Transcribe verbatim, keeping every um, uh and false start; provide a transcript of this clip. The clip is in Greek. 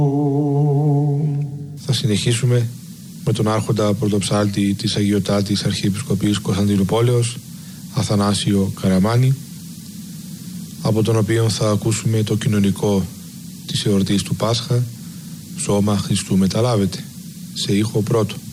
Θα συνεχίσουμε με τον άρχοντα πρωτοψάλτη της Αγιωτάτης Αρχιεπισκοπής Κωνσταντινουπόλεως, Αθανάσιο Καραμάνη, από τον οποίο θα ακούσουμε το κοινωνικό της εορτής του Πάσχα, «Σώμα Χριστού μεταλάβεται», σε ήχο πρώτο.